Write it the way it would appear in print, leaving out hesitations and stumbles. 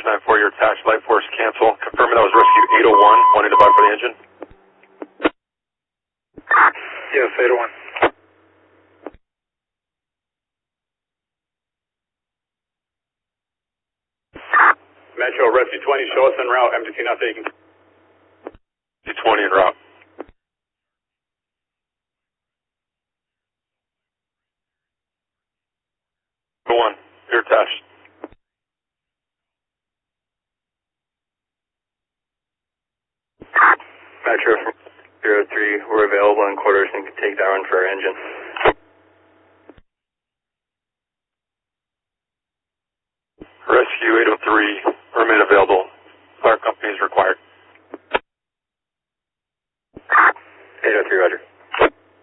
694, your attached life force cancel. Confirming that was rescue 801, wanting to buy for the engine. Yes, 801. Metro rescue 20, show us en route, MDT not taken. 20 en route. One, you're attached. Metro from 03, we're available in quarters and can take that run for our engine.